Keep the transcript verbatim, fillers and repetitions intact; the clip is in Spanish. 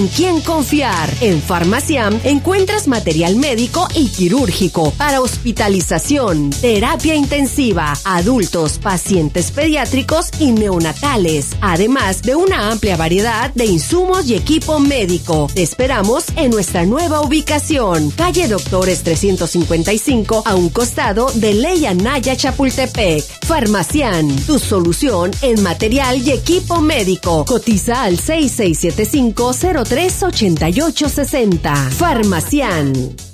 en quién confiar. En Farmaciam encuentras material médico y quirúrgico para hospitalización, terapia intensiva, adultos, pacientes pediátricos y neonatales, además de una amplia variedad de insumos y equipo médico. Te esperamos en nuestra nueva ubicación, calle Doctores trescientos cincuenta y cinco, a un costado de Ley Anaya Chapultepec. Farmaciam, tu solución en material y equipo médico. Cotiza al seis seis siete cinco, cero tres ocho ocho seis cero. Farmaciam.